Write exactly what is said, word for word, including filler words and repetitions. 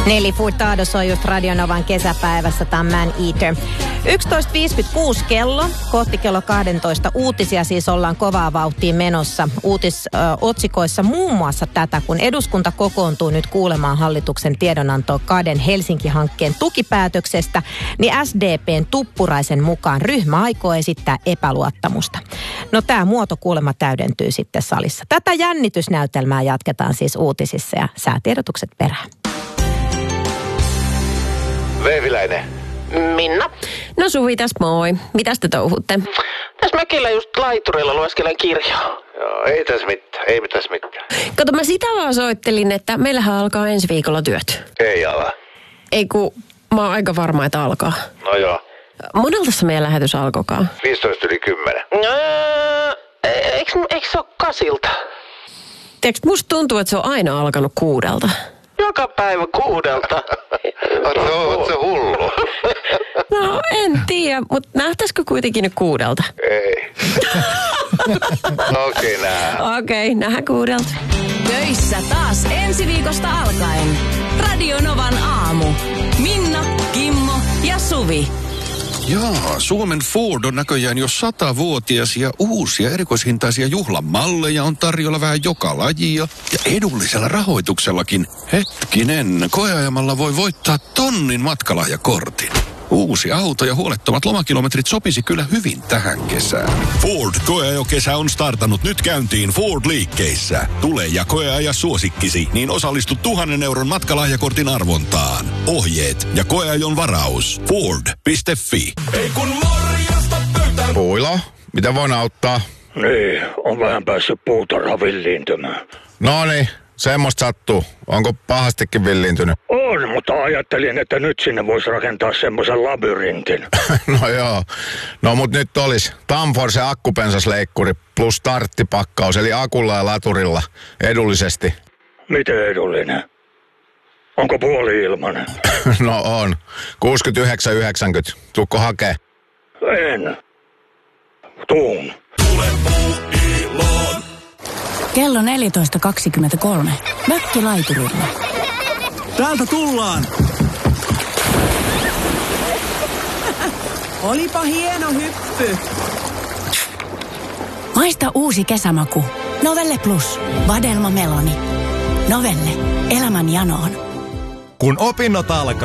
Nelly Furtado soi just Radionovan kesäpäivässä, tämä Man Eater. yksitoista viisikymmentäkuusi kello, kohti kello kaksitoista uutisia siis ollaan kovaa vauhtiin menossa. Uutisotsikoissa muun muassa tätä, kun eduskunta kokoontuu nyt kuulemaan hallituksen tiedonantoa kahden Helsinki-hankkeen tukipäätöksestä, niin S D P:n Tuppuraisen mukaan ryhmä aikoo esittää epäluottamusta. No tämä muoto kuulemma täydentyy sitten salissa. Tätä jännitysnäytelmää jatketaan siis uutisissa ja säätiedotukset perään. Veiviläinen. Minna. No Suvi tässä moi. Mitäs te touhutte? Tässä mökillä just laiturilla lueskelen kirjaa. Joo, ei tässä mitään, ei tässä mitään. Kato, mä sitä vaan soittelin, että meillähän alkaa ensi viikolla työt. Ei ala. Ei kun, mä oon aika varma, että alkaa. No joo. Monelta se meidän lähetys alkoikaan? viisitoista yli kymmenen. Öö, eikö, eikö se ole kasilta? Tiedätkö, musta tuntuu, että se on aina alkanut kuudelta. Joka päivä kuudelta. Oot se hullu? No en tiedä, mutta nähtäisikö kuitenkin nyt kuudelta? Ei. Okei, okay, nää. Okei, okay, nähdään kuudelta. Töissä taas ensi viikosta alkaen. Radionovan aamu. Minna, Kimmo ja Suvi. Jaa, Suomen Ford on näköjään jo satavuotias ja uusia erikoishintaisia juhlamalleja on tarjolla vähän joka lajia. Ja edullisella rahoituksellakin. Hetkinen, koeajamalla voi voittaa tonnin matkalahjakortin. Uusi auto ja huolettomat lomakilometrit sopisi kyllä hyvin tähän kesään. Ford koeajokesä on startannut nyt käyntiin Ford-liikkeissä. Tule ja koeaja suosikkisi, niin osallistu tuhannen euron matkalahjakortin arvontaan. Ohjeet ja koeajon varaus. Ford piste fi. Ei kun morjesta pöytään. Puilo, mitä voin auttaa? Niin, on vähän päässyt puutarha villiintymään. No niin, semmoista sattuu. Onko pahastikin villiintynyt? On, mutta ajattelin, että nyt sinne voisi rakentaa semmoisen labyrintin. No joo. No mut nyt olisi Tamforce akkupensasleikkuri plus starttipakkaus, eli akulla ja laturilla edullisesti. Miten edullinen? Onko puoli ilmanen? No on. kuusikymmentäyhdeksän yhdeksänkymmentä. Tuukko hakee? En. Tuun. Tule Puuiloon. Kello neljätoista kaksikymmentäkolme. Mökki laiturilla. Täältä tullaan. Olipa hieno hyppy. Maista uusi kesämaku. Novelle Plus. Vadelma Meloni. Novelle. Elämän janoon. Kun opinnot alkaa.